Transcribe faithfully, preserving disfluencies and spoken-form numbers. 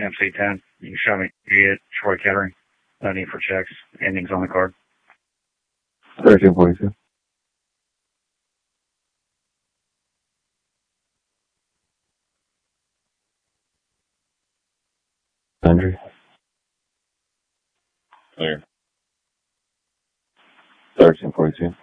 M C ten. You can show me. You get Troy Kettering. No need for checks. Endings on the card. thirteen forty-two. Hundred. Clear. thirteen forty-two.